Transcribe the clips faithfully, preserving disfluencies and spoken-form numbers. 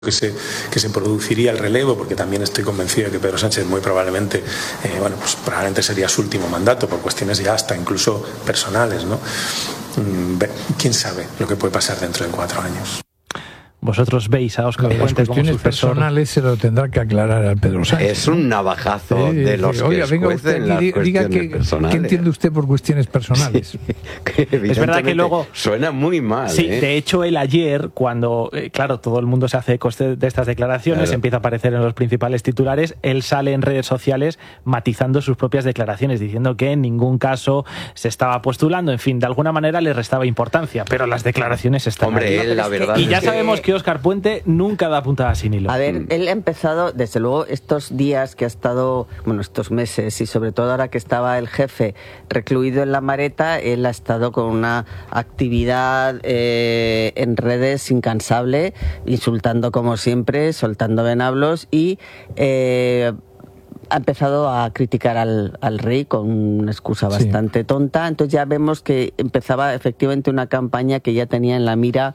que se, que se produciría el relevo, porque también estoy convencido de que Pedro Sánchez muy probablemente, eh, bueno, pues probablemente sería su último mandato por cuestiones ya hasta incluso personales, ¿no? ¿Quién sabe lo que puede pasar dentro de cuatro años? Vosotros veis a Óscar Puente las cuestiones como sucesor. personales se lo tendrá que aclarar al Pedro Sánchez. Es un navajazo sí, de los sí. que Oiga, venga usted escuecen las diga, cuestiones diga que, personales. ¿qué entiende usted por cuestiones personales? Sí, que es verdad que luego suena muy mal. Sí, ¿eh? de hecho él ayer, cuando eh, claro, todo el mundo se hace eco de estas declaraciones, claro. empieza a aparecer en los principales titulares, él sale en redes sociales matizando sus propias declaraciones, diciendo que en ningún caso se estaba postulando, en fin, de alguna manera le restaba importancia, pero las declaraciones están Hombre, ahí. él, la verdad Y ya es sabemos que... que Óscar Puente nunca da puntada sin hilo. A ver, él ha empezado, desde luego, estos días que ha estado, bueno, estos meses, y sobre todo ahora que estaba el jefe recluido en la Mareta, él ha estado con una actividad eh, en redes incansable, insultando como siempre, soltando venablos y... Eh, ha empezado a criticar al, al rey con una excusa bastante sí. tonta. Entonces ya vemos que empezaba efectivamente una campaña que ya tenía en la mira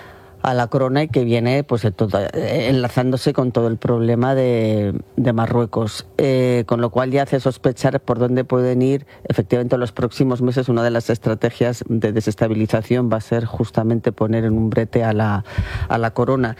a la corona y que viene pues todo, eh, enlazándose con todo el problema de, de Marruecos, eh, con lo cual ya hace sospechar por dónde pueden ir efectivamente en los próximos meses. Una de las estrategias de desestabilización va a ser justamente poner en un brete a la, a la corona.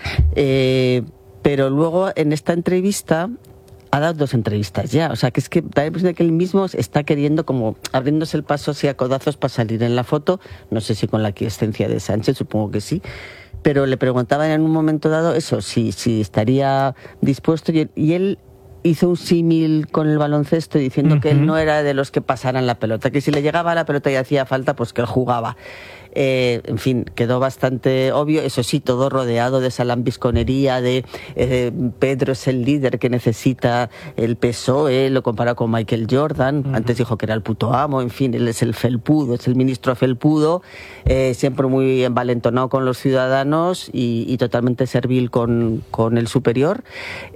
Eh, pero luego en esta entrevista ha dado dos entrevistas ya, o sea que es que da la impresión de que él mismo está queriendo como abriéndose el paso así a codazos para salir en la foto, no sé si con la aquiescencia de Sánchez, supongo que sí, pero le preguntaban en un momento dado eso, si, si estaría dispuesto, y él, y él hizo un símil con el baloncesto diciendo uh-huh. que él no era de los que pasaran la pelota, que si le llegaba la pelota y hacía falta, pues que él jugaba. Eh, en fin, quedó bastante obvio, eso sí, todo rodeado de esa lambisconería de eh, Pedro es el líder que necesita el P S O E, lo compara con Michael Jordan, uh-huh. antes dijo que era el puto amo, en fin, él es el felpudo, es el ministro felpudo, eh, siempre muy envalentonado con los ciudadanos y, y totalmente servil con, con el superior,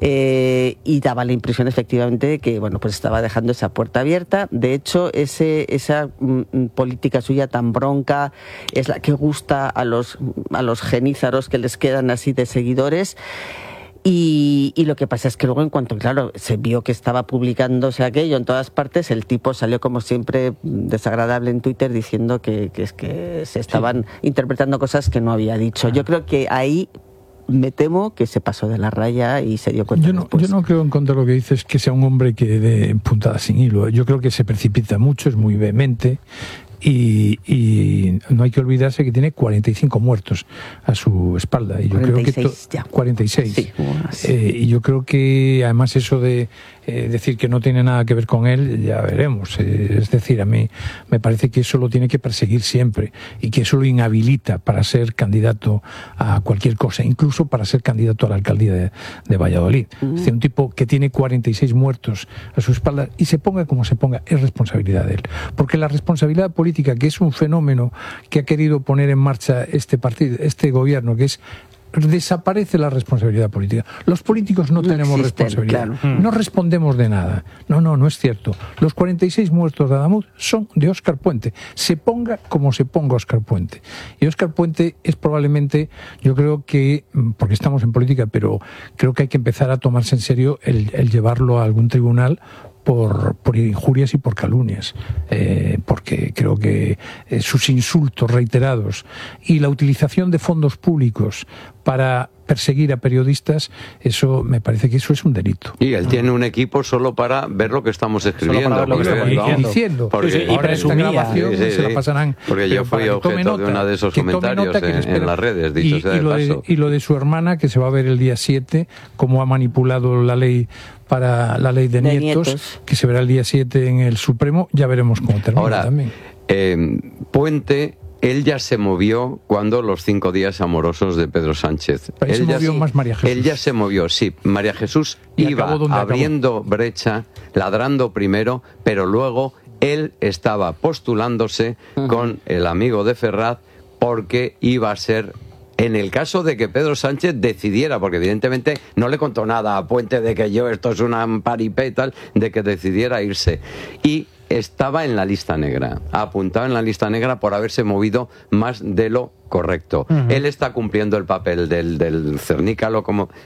eh, y daba la impresión efectivamente de que, bueno, pues estaba dejando esa puerta abierta. De hecho, ese, esa mm, política suya tan bronca es la que gusta a los, a los genízaros que les quedan así de seguidores. Y, y lo que pasa es que luego, en cuanto, claro, se vio que estaba publicándose aquello en todas partes, el tipo salió como siempre desagradable en Twitter diciendo que, que es que se estaban sí. interpretando cosas que no había dicho. Yo creo que ahí me temo que se pasó de la raya y se dio cuenta yo no, después. Yo no creo, en contra de lo que dices, que sea un hombre que dé puntada sin hilo. Yo creo que se precipita mucho, es muy vehemente. Y, y no hay que olvidarse que tiene cuarenta y cinco muertos a su espalda y yo cuarenta y seis, creo que to- ya. cuarenta y seis sí, eh, y yo creo que además eso de eh, decir que no tiene nada que ver con él, ya veremos, eh, es decir, a mí me parece que eso lo tiene que perseguir siempre y que eso lo inhabilita para ser candidato a cualquier cosa, incluso para ser candidato a la alcaldía de, de Valladolid. Uh-huh. Es decir, un tipo que tiene cuarenta y seis muertos a su espalda y se ponga como se ponga, es responsabilidad de él, porque la responsabilidad política política, que es un fenómeno que ha querido poner en marcha este partido, este gobierno, que es desaparece la responsabilidad política. Los políticos no, no tenemos existen, responsabilidad. Claro. No respondemos de nada. No, no, no es cierto. Los cuarenta y seis muertos de Adamuz son de Óscar Puente. Se ponga como se ponga Óscar Puente. Y Óscar Puente es probablemente, yo creo que, porque estamos en política, pero creo que hay que empezar a tomarse en serio el, el llevarlo a algún tribunal Por, por injurias y por calumnias, eh, porque creo que eh, sus insultos reiterados y la utilización de fondos públicos para perseguir a periodistas, eso me parece que eso es un delito. Y él tiene un equipo solo para ver lo que estamos escribiendo. Solo para ver lo que estamos diciendo. Porque sí, sí, y presumía. Sí, sí, se la pasarán. Porque yo fui objeto nota, de uno de esos comentarios en, en las redes, dicho y, sea y de lo paso. De, y lo de su hermana, que se va a ver el día siete, cómo ha manipulado la ley para la ley de, de nietos, nietos, que se verá el día siete en el Supremo, ya veremos cómo termina. Ahora, también. Eh, Puente... Él ya se movió cuando los cinco días amorosos de Pedro Sánchez. Pero él se ya movió se, más María Jesús. Él ya se movió, sí. María Jesús y iba abriendo acabó. brecha, ladrando primero, pero luego él estaba postulándose uh-huh. con el amigo de Ferraz porque iba a ser... En el caso de que Pedro Sánchez decidiera, porque evidentemente no le contó nada a Puente de que yo esto es una paripé y tal, de que decidiera irse. Y estaba en la lista negra, apuntado en la lista negra por haberse movido más de lo correcto. Uh-huh. Él está cumpliendo el papel del, del cernícalo, como